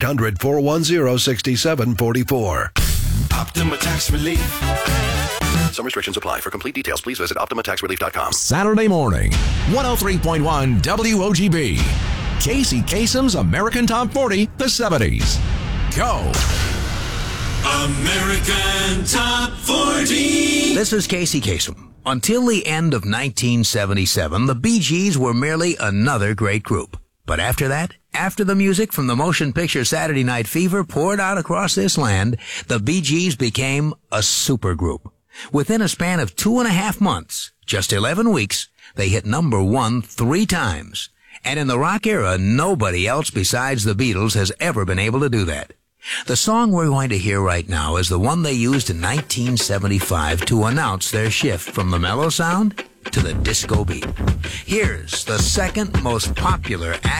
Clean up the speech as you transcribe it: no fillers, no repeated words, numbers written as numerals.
1-800-410-6744. Optima Tax Relief. Some restrictions apply. For complete details, please visit OptimaTaxRelief.com. Saturday morning, 103.1 WOGB. Casey Kasem's American Top 40, the 70s. Go. American Top 40. This is Casey Kasem. Until the end of 1977, the Bee Gees were merely another great group. But after that, after the music from the motion picture Saturday Night Fever poured out across this land, the Bee Gees became a supergroup. Within a span of 2.5 months, just 11 weeks, they hit number 1 3 times. And in the rock era, nobody else besides the Beatles has ever been able to do that. The song we're going to hear right now is the one they used in 1975 to announce their shift from the mellow sound to the disco beat. Here's the second most popular act